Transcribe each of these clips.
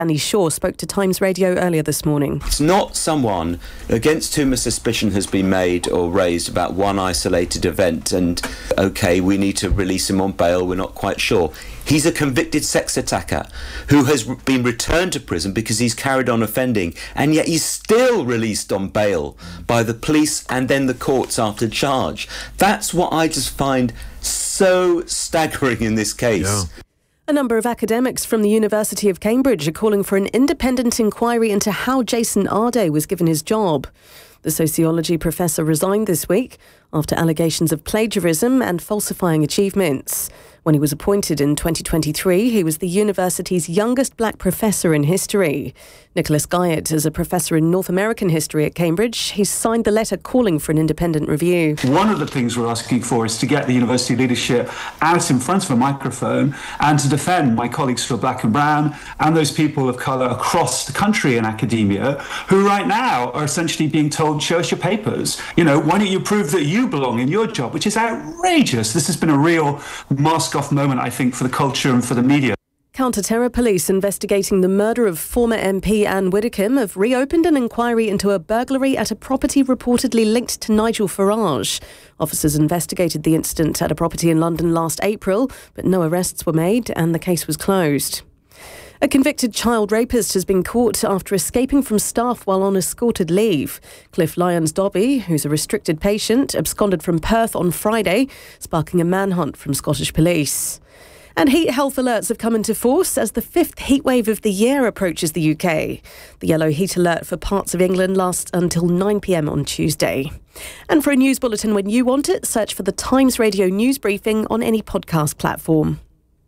Danny Shaw spoke to Times Radio earlier this morning. It's not someone against whom a suspicion has been made or raised about one isolated event and, OK, we need to release him on bail, we're not quite sure. He's a convicted sex attacker who has been returned to prison because he's carried on offending, and yet he's still released on bail by the police and then the courts after charge. That's what I just find so staggering in this case. Yeah. A number of academics from the University of Cambridge are calling for an independent inquiry into how Jason Arday was given his job. The sociology professor resigned this week after allegations of plagiarism and falsifying achievements. When he was appointed in 2023, he was the university's youngest black professor in history. Nicholas Guyot is a professor in North American history at Cambridge. He's signed the letter calling for an independent review. One of the things we're asking for is to get the university leadership out in front of a microphone and to defend my colleagues who are black and brown and those people of colour across the country in academia who right now are essentially being told, show us your papers. You know, why don't you prove that you belong in your job, which is outrageous. This has been a real mask-off moment, I think, for the culture and for the media. Counter-terror police investigating the murder of former MP Anne Widdecombe have reopened an inquiry into a burglary at a property reportedly linked to Nigel Farage. Officers investigated the incident at a property in London last April, but no arrests were made and the case was closed. A convicted child rapist has been caught after escaping from staff while on escorted leave. Cliff Lyons-Dobby, who's a restricted patient, absconded from Perth on Friday, sparking a manhunt from Scottish police. And heat health alerts have come into force as the fifth heatwave of the year approaches the UK. The yellow heat alert for parts of England lasts until 9 p.m. on Tuesday. And for a news bulletin when you want it, search for the Times Radio News Briefing on any podcast platform.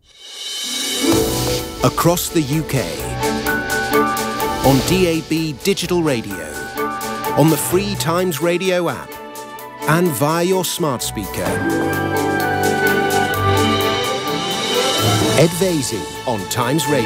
Across the UK, on DAB digital radio, on the free Times Radio app, and via your smart speaker. Ed Vaizey on Times Radio.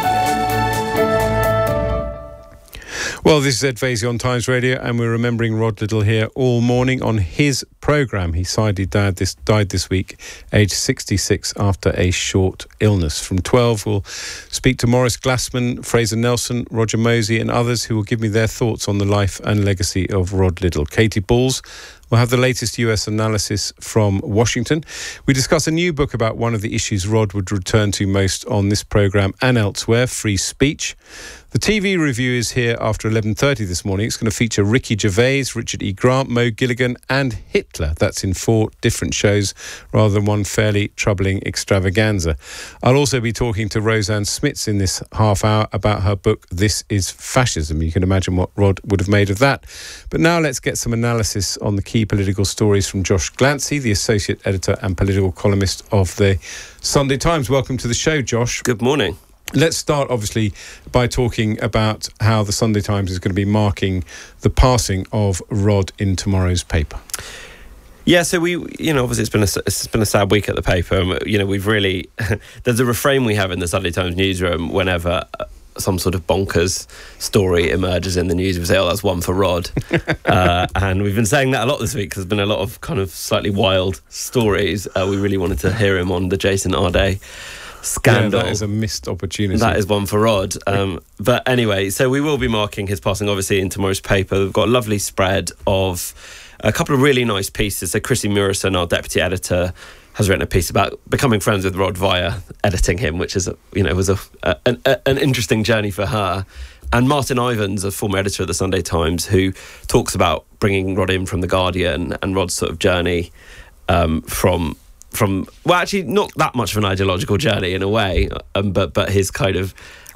Well, this is Ed Vaizey on Times Radio, and we're remembering Rod Liddle here all morning on his programme. He sadly died this week, aged 66, after a short illness. From 12, we'll speak to Maurice Glassman, Fraser Nelson, Roger Mosey and others who will give me their thoughts on the life and legacy of Rod Liddle. Katie Balls will have the latest US analysis from Washington. We discuss a new book about one of the issues Rod would return to most on this programme and elsewhere, free speech. The TV review is here after 11:30 this morning. It's going to feature Ricky Gervais, Richard E. Grant, Mo Gilligan and Hitler. That's in 4 different shows rather than one fairly troubling extravaganza. I'll also be talking to Roseanne Smits in this half hour about her book, This is Fascism. You can imagine what Rod would have made of that. But now let's get some analysis on the key political stories from Josh Glancy, the associate editor and political columnist of the Sunday Times. Welcome to the show, Josh. Good morning. Let's start, obviously, by talking about how the Sunday Times is going to be marking the passing of Rod in tomorrow's paper. Yeah, so obviously it's been a sad week at the paper. We've really there's a refrain we have in the Sunday Times newsroom whenever some sort of bonkers story emerges in the news. We say, "Oh, that's one for Rod," and we've been saying that a lot this week because there's been a lot of kind of slightly wild stories. We really wanted to hear him on the Jason Arday scandal. Yeah, that is a missed opportunity. That is one for Rod. But anyway, so we will be marking his passing, obviously, in tomorrow's paper. We've got a lovely spread of a couple of really nice pieces. So Chrissy Murison, our deputy editor, has written a piece about becoming friends with Rod via editing him, which is was an interesting journey for her. And Martin Ivans, a former editor of the Sunday Times, who talks about bringing Rod in from The Guardian and Rod's sort of journey from well, actually not that much of an ideological journey in a way, but his kind of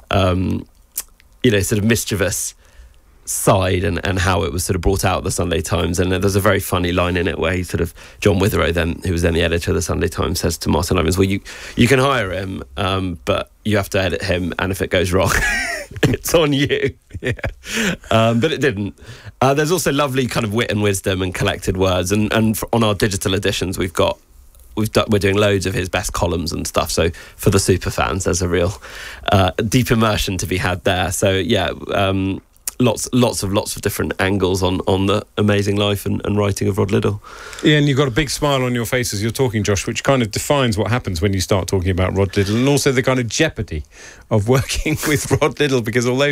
sort of mischievous side and how it was sort of brought out of the Sunday Times. And there's a very funny line in it where he sort of, John Witherow, who was then the editor of the Sunday Times, says to Martin Ivans, well, you can hire him, but you have to edit him, and if it goes wrong, it's on you. Yeah. But it didn't. There's also lovely kind of wit and wisdom and collected words, and on our digital editions we're doing loads of his best columns and stuff. So for the super fans, there's a real deep immersion to be had there. So yeah, lots of different angles on the amazing life and writing of Rod Liddle. Yeah, and you've got a big smile on your face as you're talking, Josh, which kind of defines what happens when you start talking about Rod Liddle, and also the kind of jeopardy of working with Rod Liddle, because although